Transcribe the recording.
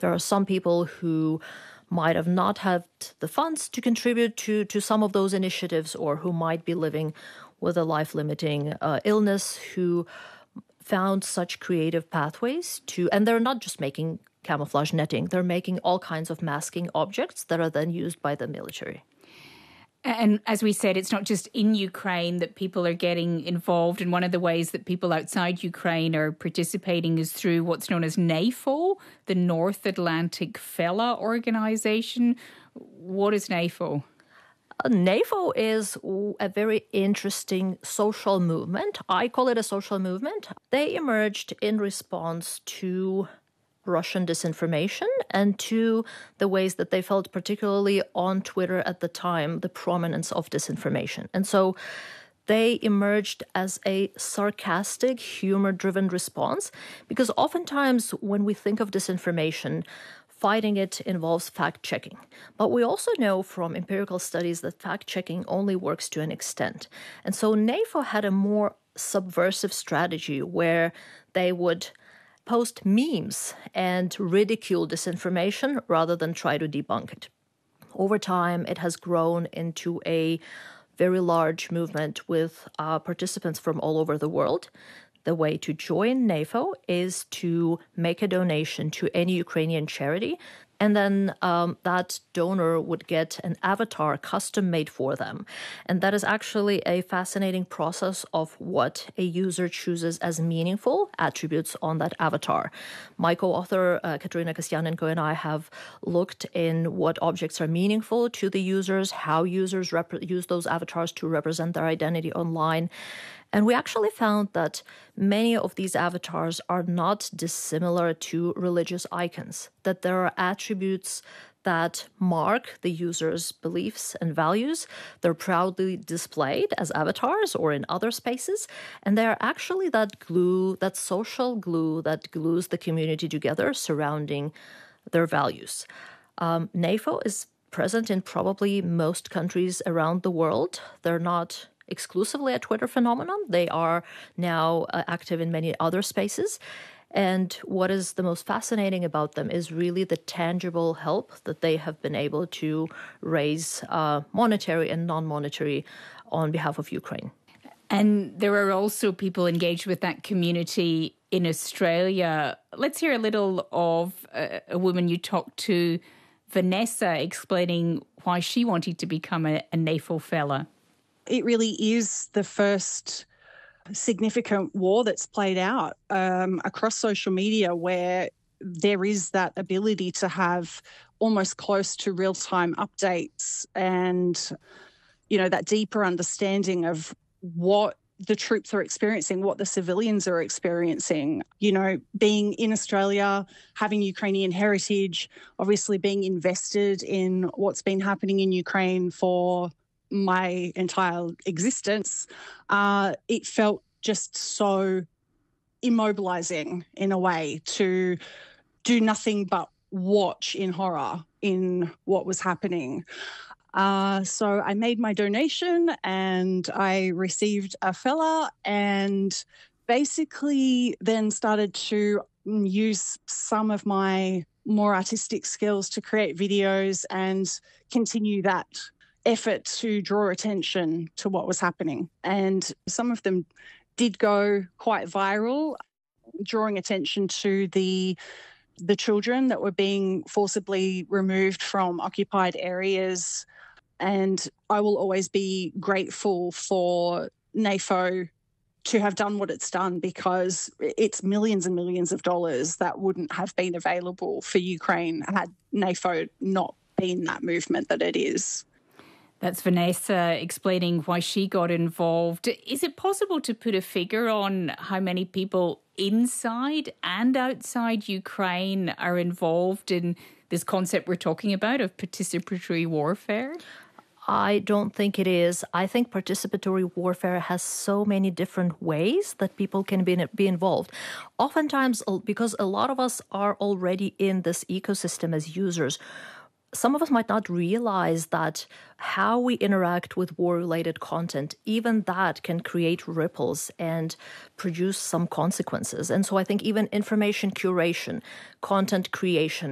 There are some people who might have not had the funds to contribute to some of those initiatives, or who might be living with a life-limiting illness, who found such creative pathways and they're not just making camouflage netting, they're making all kinds of masking objects that are then used by the military. And as we said, it's not just in Ukraine that people are getting involved. And one of the ways that people outside Ukraine are participating is through what's known as NAFO, the North Atlantic Fella Organization. What is NAFO? NAFO is a very interesting social movement. I call it a social movement. They emerged in response to Russian disinformation and to the ways that they felt, particularly on Twitter at the time, the prominence of disinformation. And so they emerged as a sarcastic, humor-driven response, because oftentimes when we think of disinformation, fighting it involves fact-checking. But we also know from empirical studies that fact-checking only works to an extent. And so NAFO had a more subversive strategy where they would post memes and ridicule disinformation rather than try to debunk it. Over time, it has grown into a very large movement with participants from all over the world. The way to join NAFO is to make a donation to any Ukrainian charity, and then that donor would get an avatar custom made for them. And that is actually a fascinating process of what a user chooses as meaningful attributes on that avatar. My co-author, Katerina Kostyanenko, and I have looked in what objects are meaningful to the users, how users use those avatars to represent their identity online. And we actually found that many of these avatars are not dissimilar to religious icons, that there are attributes that mark the user's beliefs and values. They're proudly displayed as avatars or in other spaces. And they are actually that glue, that social glue that glues the community together surrounding their values. NAFO is present in probably most countries around the world. They're not exclusively a Twitter phenomenon. They are now active in many other spaces. And what is the most fascinating about them is really the tangible help that they have been able to raise, monetary and non-monetary, on behalf of Ukraine. And there are also people engaged with that community in Australia. Let's hear a little of a woman you talked to, Vanessa, explaining why she wanted to become a NAFO fella. It really is the first significant war that's played out across social media where there is that ability to have almost close to real-time updates and, you know, that deeper understanding of what the troops are experiencing, what the civilians are experiencing. You know, being in Australia, having Ukrainian heritage, obviously being invested in what's been happening in Ukraine for my entire existence, it felt just so immobilizing in a way to do nothing but watch in horror in what was happening. So I made my donation and I received a fella, and basically then started to use some of my more artistic skills to create videos and continue that effort to draw attention to what was happening. And some of them did go quite viral, drawing attention to the children that were being forcibly removed from occupied areas. And I will always be grateful for NAFO to have done what it's done, because it's millions and millions of dollars that wouldn't have been available for Ukraine had NAFO not been that movement that it is. That's Vanessa explaining why she got involved. Is it possible to put a figure on how many people inside and outside Ukraine are involved in this concept we're talking about of participatory warfare? I don't think it is. I think participatory warfare has so many different ways that people can be involved. Oftentimes, because a lot of us are already in this ecosystem as users, some of us might not realize that how we interact with war-related content, even that can create ripples and produce some consequences. And so I think even information curation, content creation,